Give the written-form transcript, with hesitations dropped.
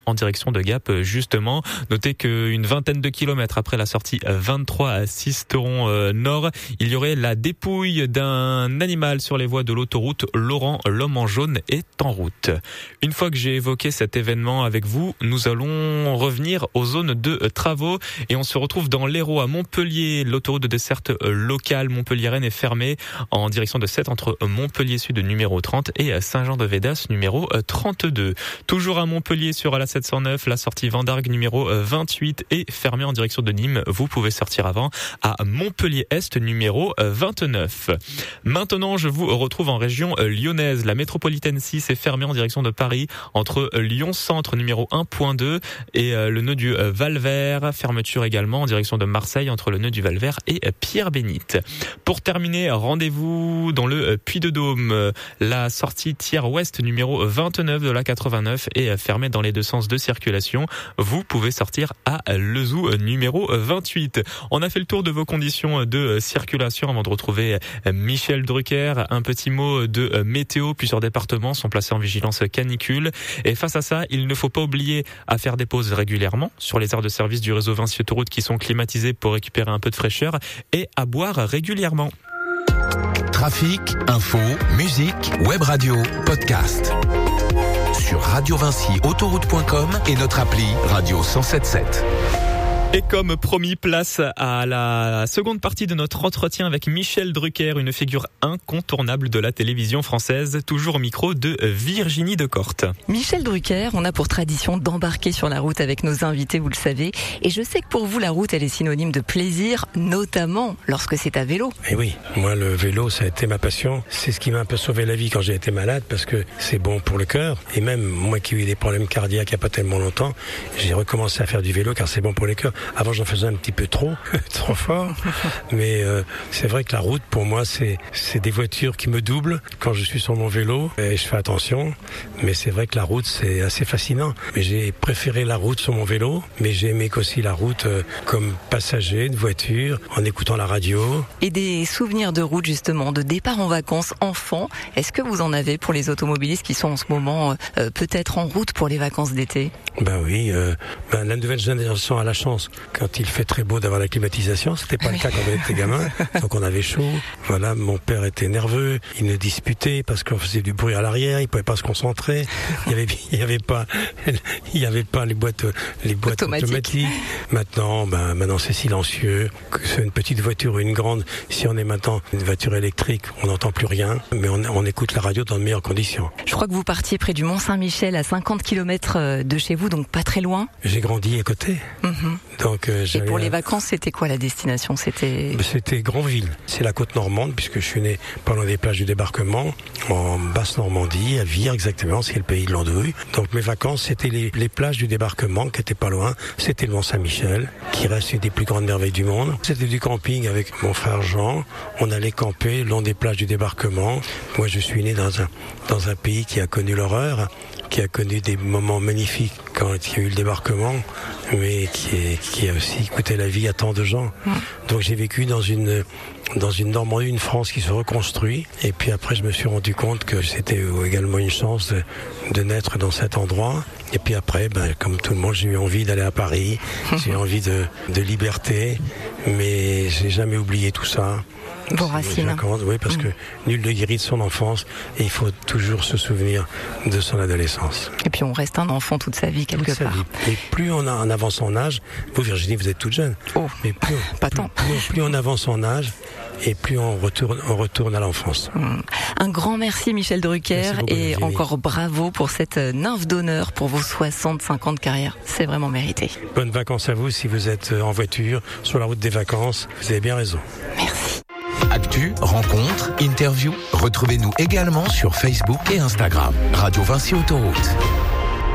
en direction de Gap, justement. Notez qu'une vingtaine de kilomètres après la sortie 23 à Sisteron Nord, il y aurait la dépouille d'un animal sur les voies de l'autoroute. Laurent, l'homme en jaune, est en route. Une fois que j'ai évoqué cet événement avec vous, nous allons revenir aux zones de travaux et on se retrouve dans l'Hérault à Montpellier. L'autoroute de desserte locale Montpellier-Rennes est fermée en direction de 7 entre Montpellier Sud numéro 30 et Saint-Jean-de-Védas numéro 32. Toujours à Montpellier sur la 709, la sortie Vendargue numéro 28 est fermée en direction de Nîmes. Vous pouvez sortir avant à Montpellier-Est numéro 29. Maintenant, je vous retrouve en région lyonnaise. La métropolitaine 6 est fermée en direction de Paris entre Lyon-Centre numéro 1.2 et le nœud du Val-Vert. Fermeture également en direction de Marseille entre le nœud du Val-Vert et Pierre-Bénite. Pour terminer, rendez-vous dans le Puy-de-Dôme. La sortie Thiers-Ouest numéro 29 de la 89 est fermée dans les deux sens de circulation. Vous pouvez sortir à Lezou numéro 28. On a fait le tour de vos conditions de circulation avant de retrouver Michel Drucker. Un petit mot de météo. Plusieurs départements sont placés en vigilance canicule. Et face à ça, il ne faut pas oublier à faire des pauses régulièrement sur les aires de service du réseau Vinci Autoroute qui sont climatisées pour récupérer un peu de fraîcheur et à boire régulièrement. Trafic, info, musique, web radio, podcast. Sur radiovincyautoroute.com et notre appli Radio 107.7. Et comme promis, place à la seconde partie de notre entretien avec Michel Drucker, une figure incontournable de la télévision française, toujours au micro de Virginie Decorte. Michel Drucker, on a pour tradition d'embarquer sur la route avec nos invités, vous le savez. Et je sais que pour vous, la route, elle est synonyme de plaisir, notamment lorsque c'est à vélo. Et oui, moi, le vélo, ça a été ma passion. C'est ce qui m'a un peu sauvé la vie quand j'ai été malade, parce que c'est bon pour le cœur. Et même moi qui ai eu des problèmes cardiaques il n'y a pas tellement longtemps, j'ai recommencé à faire du vélo car c'est bon pour le cœur. Avant, j'en faisais un petit peu trop fort. Mais c'est vrai que la route, pour moi, c'est des voitures qui me doublent quand je suis sur mon vélo. Et je fais attention. Mais c'est vrai que la route, c'est assez fascinant. Mais j'ai préféré la route sur mon vélo. Mais j'ai aimé aussi la route comme passager de voiture, en écoutant la radio. Et des souvenirs de route, justement, de départ en vacances enfant. Est-ce que vous en avez pour les automobilistes qui sont en ce moment peut-être en route pour les vacances d'été ? Ben oui. La nouvelle génération a la chance. Quand il fait très beau d'avoir la climatisation, c'était pas le cas quand on était gamin, donc on avait chaud. Voilà, mon père était nerveux, il nous disputait parce qu'on faisait du bruit à l'arrière, il pouvait pas se concentrer. Il y avait pas les boîtes automatiques. Maintenant c'est silencieux. Que c'est une petite voiture ou une grande, si on est maintenant une voiture électrique, on n'entend plus rien, mais on écoute la radio dans de meilleures conditions. Je crois que vous partiez près du Mont-Saint-Michel, à 50 km de chez vous, donc pas très loin. J'ai grandi à côté. Donc, et pour les vacances, c'était quoi la destination ? C'était Granville. C'est la côte normande, puisque je suis né pas loin des plages du débarquement, en Basse-Normandie, à Vire exactement, c'est le pays de l'andouille. Donc mes vacances, c'était les plages du débarquement, qui étaient pas loin. C'était le Mont-Saint-Michel, qui reste une des plus grandes merveilles du monde. C'était du camping avec mon frère Jean. On allait camper le long des plages du débarquement. Moi, je suis né dans un pays qui a connu l'horreur, qui a connu des moments magnifiques quand il y a eu le débarquement, mais qui a aussi coûté la vie à tant de gens. Donc j'ai vécu dans une Normandie, une France qui se reconstruit. Et puis après, je me suis rendu compte que c'était également une chance de naître dans cet endroit. Et puis après, comme tout le monde, j'ai eu envie d'aller à Paris. J'ai envie de liberté, mais j'ai jamais oublié tout ça. Vos racines. Oui, parce que nul ne guérit de son enfance et il faut toujours se souvenir de son adolescence. Et puis on reste un enfant toute sa vie quelque part. Et plus on avance en âge, vous Virginie, vous êtes toute jeune. Oh, mais plus on avance en âge et plus on retourne à l'enfance. Un grand merci Michel Drucker beaucoup, et Virginie. Encore bravo pour cette nymphe d'honneur pour vos 65 ans de carrière. C'est vraiment mérité. Bonnes vacances à vous si vous êtes en voiture, sur la route des vacances. Vous avez bien raison. Merci. Actu, rencontres, interviews, retrouvez-nous également sur Facebook et Instagram. Radio Vinci Autoroute.